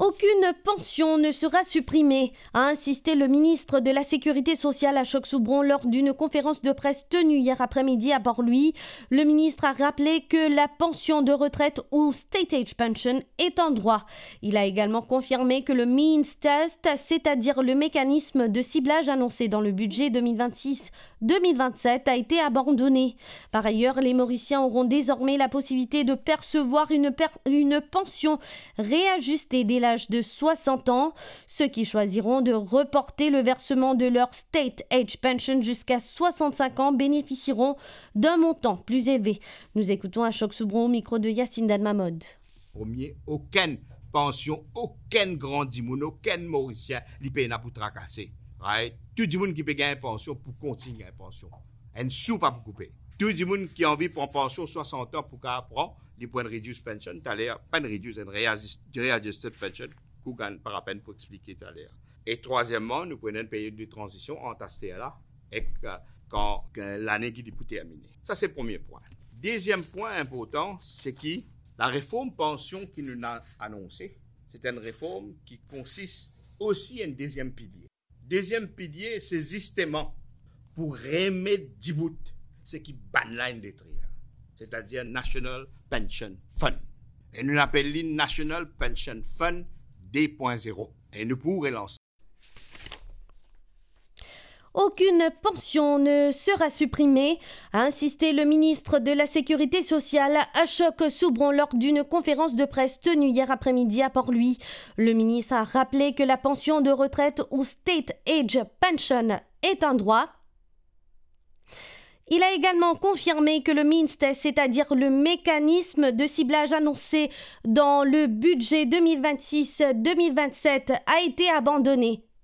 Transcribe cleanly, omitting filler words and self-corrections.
Aucune pension ne sera supprimée, a insisté le ministre de la Sécurité sociale Ashok-Soubron lors d'une conférence de presse tenue hier après-midi à Port-Louis. Le ministre a rappelé que la pension de retraite ou State Age Pension est en droit. Il a également confirmé que le means test, c'est-à-dire le mécanisme de ciblage annoncé dans le budget 2026-2027, a été abandonné. Par ailleurs, les Mauriciens auront désormais la possibilité de percevoir une pension réajustée dès l'âge de 60 ans. Ceux qui choisiront de reporter le versement de leur State Age Pension jusqu'à 65 ans bénéficieront d'un montant plus élevé. Nous écoutons Ashok-Soubron au micro de Yacine Dan-Mahmoud. Premier, aucune pension, aucun grand dimoun, aucun Mauricien, il paye pour tracasser. Right? Tout le monde qui paye une pension pour continuer une pension. Un sou pas pour couper. Tout le monde qui a envie de prendre pension 60 ans pour qu'elle prenne, les points de reduce pension, tout à l'heure, pas de reduce, une readjusted pension, qu'on gagne par peine pour expliquer tout à l'heure. Et troisièmement, nous prenons une période de transition entre là et quand l'année qui est pour terminer. Ça, c'est le premier point. Deuxième point important, c'est que la réforme pension qui nous a annoncée, c'est une réforme qui consiste aussi en deuxième pilier. Deuxième pilier, c'est justement pour remettre 10 bouts, ce qui banline des trières, c'est-à-dire National Pension Fund. Et nous l'appelons National Pension Fund 2.0. Et nous pourrons lancer. Aucune pension ne sera supprimée, a insisté le ministre de la Sécurité sociale Ashok-Soubron lors d'une conférence de presse tenue hier après-midi à Port-Louis. Le ministre a rappelé que la pension de retraite ou State Age Pension est un droit. Il a également confirmé que le means test, c'est-à-dire le mécanisme de ciblage annoncé dans le budget 2026-2027, a été abandonné.